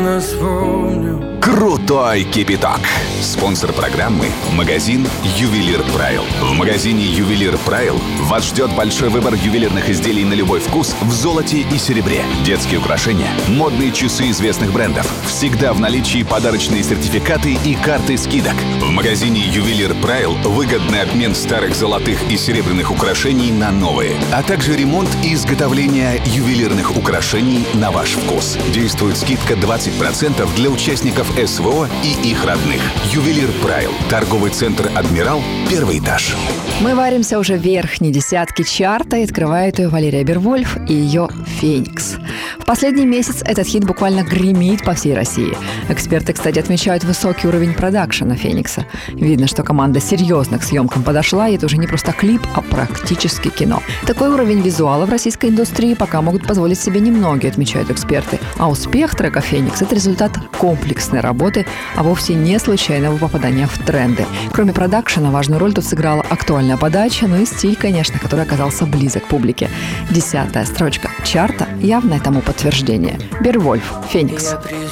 нас помню. Крутой кипяток. Спонсор программы – магазин «Ювелир Прайл». В магазине «Ювелир Прайл» вас ждет большой выбор ювелирных изделий на любой вкус в золоте и серебре. Детские украшения, модные часы известных брендов. Всегда в наличии подарочные сертификаты и карты скидок. В магазине «Ювелир Прайл» выгодный обмен старых золотых и серебряных украшений на новые, а также ремонт и изготовление ювелирных украшений на ваш вкус. Действует скидка 20% для участников СВО и их родных. «Ювелир Прайл». Торговый центр «Адмирал», 1 этаж. Мы варимся уже в верхней десятке чарта, и открывает ее Валерия Бервольф и ее «Феникс». В последний месяц этот хит буквально гремит по всей России. Эксперты, кстати, отмечают высокий уровень продакшена «Феникса». Видно, что команда серьезно к съемкам подошла, и это уже не просто клип, а практически кино. Такой уровень визуала в российской индустрии пока могут позволить себе немногие, отмечают эксперты. А успех трека «Феникс» — это результат комплексной работы, а вовсе не случайного попадания в тренды. Кроме продакшена, важную роль тут сыграла актуальная подача, ну и стиль, конечно, который оказался близок публике. 10-я строчка чарта — явное тому подтверждение. Бервольф, «Феникс».